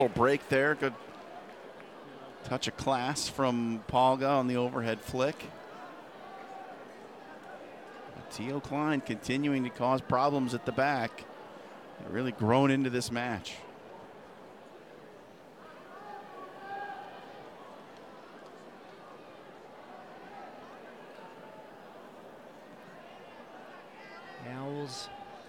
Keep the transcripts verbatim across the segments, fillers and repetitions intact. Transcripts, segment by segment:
Little break there. Good touch of class from Polga on the overhead flick. Theo Klein continuing to cause problems at the back. They're really grown into this match. Owls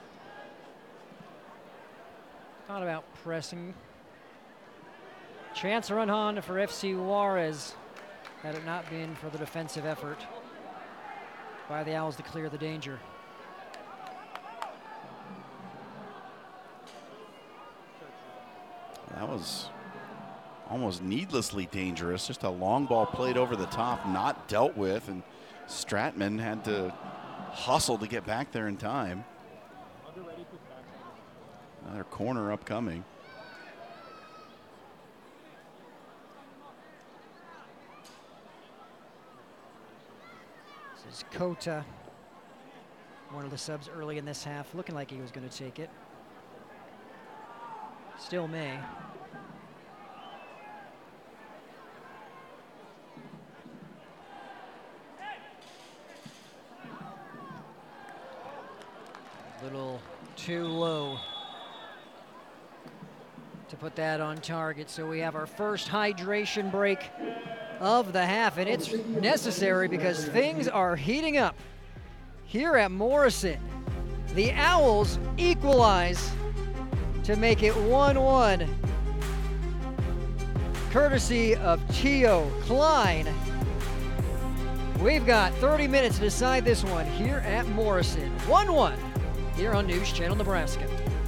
thought about pressing. Chance run on for F C Juarez, had it not been for the defensive effort by the Owls to clear the danger. That was almost needlessly dangerous. Just a long ball played over the top, not dealt with, and Stratman had to hustle to get back there in time. Another corner upcoming. This is Kota, one of the subs early in this half, looking like he was going to take it. Still may. A little too low to put that on target. So we have our first hydration break of the half, and it's necessary because things are heating up here at Morrison. The Owls equalize to make it one one, courtesy of Theo Klein. We've got thirty minutes to decide this one here at Morrison. one one here on News Channel Nebraska.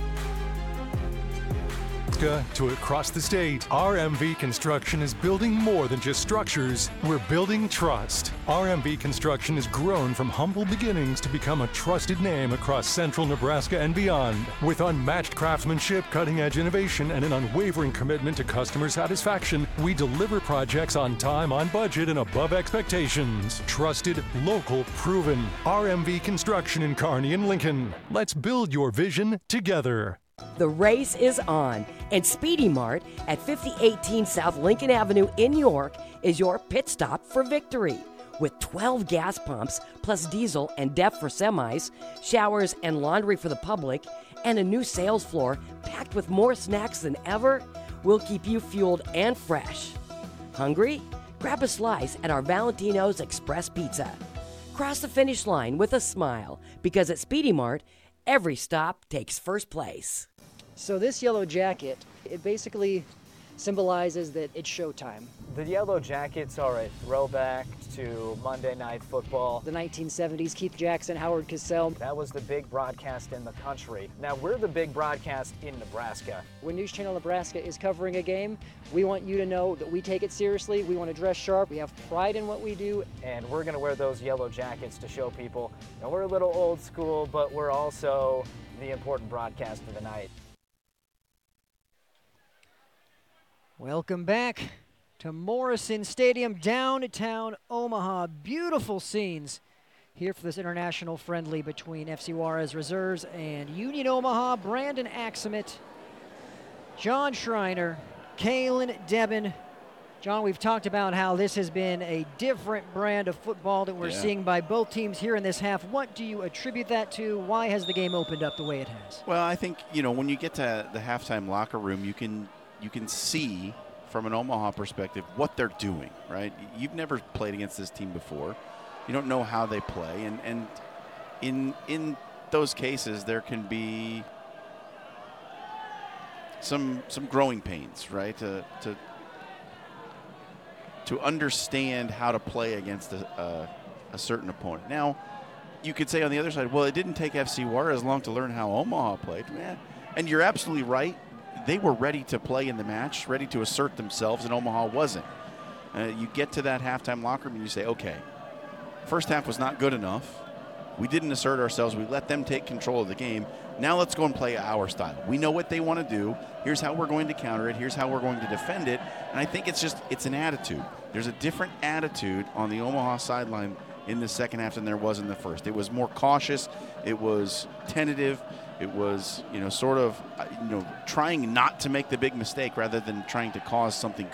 To across the state, R M V Construction is building more than just structures. We're building trust. R M V Construction has grown from humble beginnings to become a trusted name across central Nebraska and beyond. With unmatched craftsmanship, cutting-edge innovation, and an unwavering commitment to customer satisfaction, we deliver projects on time, on budget, and above expectations. Trusted, local, proven. R M V Construction in Kearney and Lincoln. Let's build your vision together. The race is on, and Speedy Mart at fifty eighteen South Lincoln Avenue in York is your pit stop for victory. With twelve gas pumps, plus diesel and D E F for semis, showers and laundry for the public, and a new sales floor packed with more snacks than ever, we'll keep you fueled and fresh. Hungry? Grab a slice at our Valentino's Express Pizza. Cross the finish line with a smile, because at Speedy Mart, every stop takes first place. So this yellow jacket, it basically symbolizes that it's showtime. The Yellow Jackets are a throwback to Monday Night Football. The nineteen seventies, Keith Jackson, Howard Cosell. That was the big broadcast in the country. Now we're the big broadcast in Nebraska. When News Channel Nebraska is covering a game, we want you to know that we take it seriously. We want to dress sharp. We have pride in what we do. And we're going to wear those yellow jackets to show people that we're a little old school, but we're also the important broadcast of the night. Welcome back to Morrison Stadium, downtown Omaha. Beautiful scenes here for this international friendly between F C Juarez Reserves and Union Omaha. Brandon Axamit, John Schreiner, Kalen Debin. John, we've talked about how this has been a different brand of football that we're yeah. seeing by both teams here in this half. What do you attribute that to? Why has the game opened up the way it has? Well, I think, you know, when you get to the halftime locker room, you can you can see from an Omaha perspective what they're doing, right? You've never played against this team before. You don't know how they play, and, and in in those cases there can be some some growing pains, right? To to to understand how to play against a, a, a certain opponent. Now, you could say on the other side, well, it didn't take F C Juarez long to learn how Omaha played. Yeah. And you're absolutely right. They were ready to play in the match, ready to assert themselves, and Omaha wasn't. Uh, you get to that halftime locker room and you say, okay, first half was not good enough. We didn't assert ourselves. We let them take control of the game. Now let's go and play our style. We know what they want to do. Here's how we're going to counter it. Here's how we're going to defend it. And I think it's just, it's an attitude. There's a different attitude on the Omaha sideline in the second half than there was in the first. It was more cautious. It was tentative. It was, you know, sort of, uh, you know, trying not to make the big mistake rather than trying to cause something